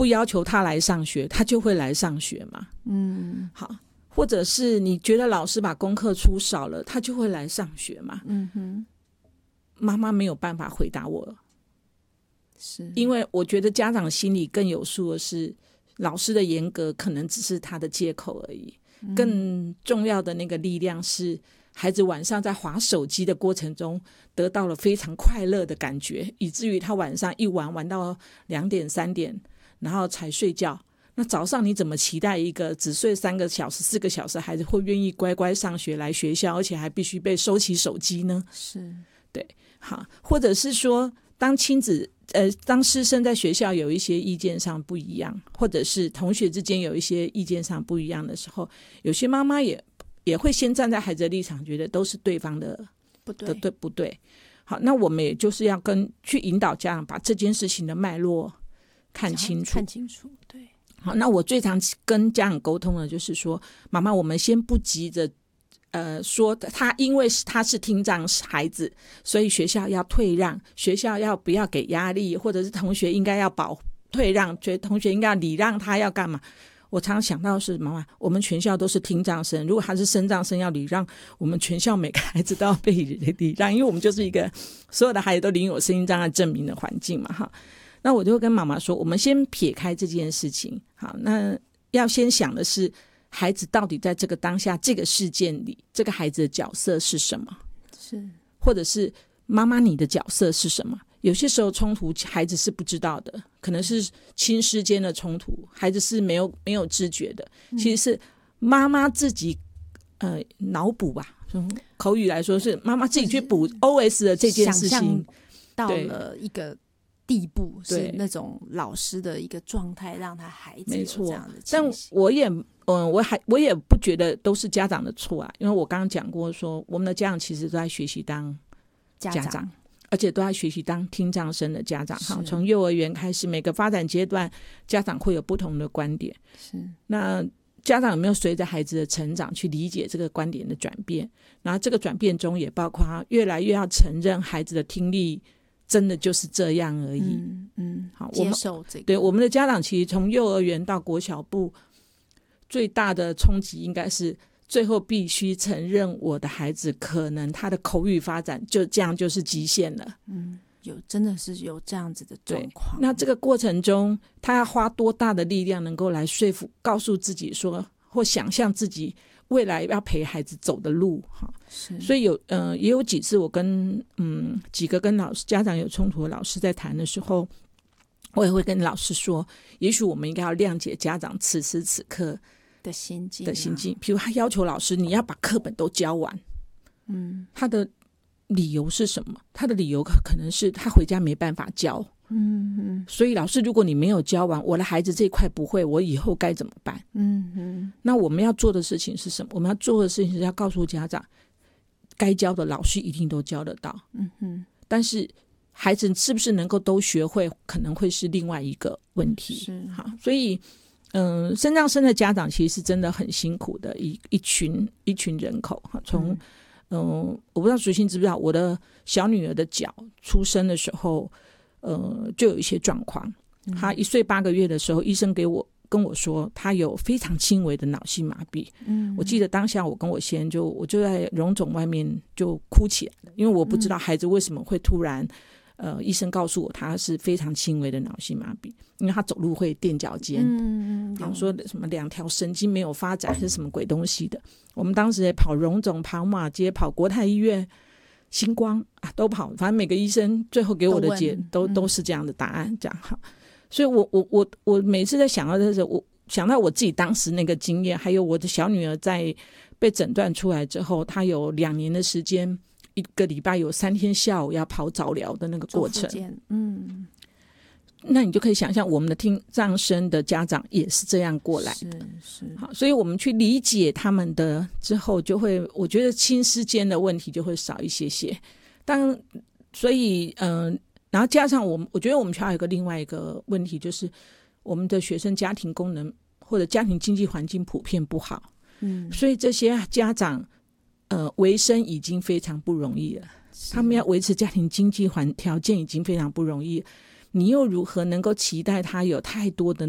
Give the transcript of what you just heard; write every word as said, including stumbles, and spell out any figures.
不要求他来上学，他就会来上学嘛。嗯，好，或者是你觉得老师把功课出少了，他就会来上学嘛。嗯哼，妈妈没有办法回答我，是因为我觉得家长心里更有数的是，老师的严格可能只是他的借口而已，嗯、更重要的那个力量是孩子晚上在滑手机的过程中得到了非常快乐的感觉，以至于他晚上一玩玩到两点三点，然后才睡觉。那早上你怎么期待一个只睡三个小时四个小时孩子会愿意乖乖上学来学校，而且还必须被收起手机呢？是，对，好，或者是说当亲子呃，当师生在学校有一些意见上不一样，或者是同学之间有一些意见上不一样的时候，有些妈妈也也会先站在孩子的立场，觉得都是对方的不对的对不对。好，那我们也就是要跟去引导家长把这件事情的脉络看清楚， 看清楚，对。 好，那我最常跟家长沟通的就是说，妈妈，我们先不急着呃，说他因为他是听障孩子，所以学校要退让，学校要不要给压力，或者是同学应该要保退让，觉得同学应该要礼让他要干嘛。我常常想到的是，妈妈，我们全校都是听障生，如果他是身障生要礼让，我们全校每个孩子都要被礼让，因为我们就是一个所有的孩子都领有身心障碍证明的环境嘛。哈，那我就会跟妈妈说，我们先撇开这件事情，好，那要先想的是孩子到底在这个当下这个事件里，这个孩子的角色是什么？是，或者是妈妈你的角色是什么？有些时候冲突孩子是不知道的，可能是亲师间的冲突，孩子是没有没有知觉的，其实是妈妈自己呃脑补吧，从口语来说是妈妈自己去补 O S 的这件事情， 到了一个地步，是那种老师的一个状态，让他孩子有这样的情形。 但我也嗯，我还我也不觉得都是家长的错啊，因为我刚刚讲过说，我们的家长其实都在学习当家长，家长而且都在学习当听障生的家长。好，从幼儿园开始，每个发展阶段，家长会有不同的观点。是，那家长有没有随着孩子的成长去理解这个观点的转变？然后这个转变中也包括越来越要承认孩子的听力真的就是这样而已。 嗯嗯，好，接受这个。 对，我们的家长其实从幼儿园到国小部，最大的冲击应该是最后必须承认我的孩子可能他的口语发展就这样就是极限了。 嗯，有真的是有这样子的状况。 那这个过程中他要花多大的力量能够来说服告诉自己说，或想象自己未来要陪孩子走的路。所以有呃也有几次我跟嗯几个跟老师家长有冲突的老师在谈的时候，我也会跟老师说，也许我们应该要谅解家长此时此刻的心境、啊、 的心境。比如他要求老师你要把课本都教完，嗯，他的理由是什么？他的理由可能是他回家没办法教，嗯嗯，所以老师如果你没有教完，我的孩子这一块不会，我以后该怎么办？嗯嗯，那我们要做的事情是什么？我们要做的事情是要告诉家长，该教的老师一定都教得到，嗯哼，但是孩子是不是能够都学会，可能会是另外一个问题。是，好，所以嗯，身障生的家长其实是真的很辛苦的一一群一群人口。从嗯、呃，我不知道淑馨知不知道，我的小女儿的脚出生的时候，呃，就有一些状况。她一岁八个月的时候，医生给我跟我说，她有非常轻微的脑性麻痹。嗯，我记得当下我跟我先生就我就在荣总外面就哭起来了，因为我不知道孩子为什么会突然。呃，医生告诉我他是非常轻微的脑性麻痹，因为他走路会垫脚尖，嗯，然后说什么两条神经没有发展是什么鬼东西的。我们当时也跑荣总、跑马街、跑国泰医院、星光啊，都跑，反正每个医生最后给我的解都都, 都是这样的答案，这样好。所以我我我我每次在想到的时候，我想到我自己当时那个经验，还有我的小女儿在被诊断出来之后，她有两年的时间。一个礼拜有三天下午要跑早疗的那个过程，嗯，那你就可以想象我们的听障生的家长也是这样过来的，是是。好，所以我们去理解他们的之后，就会我觉得亲师间的问题就会少一些些。当所以嗯、呃，然后加上我们，我觉得我们学校有一个另外一个问题，就是我们的学生家庭功能或者家庭经济环境普遍不好，嗯，所以这些家长。呃，维生已经非常不容易了，他们要维持家庭经济环条件已经非常不容易，你又如何能够期待他有太多的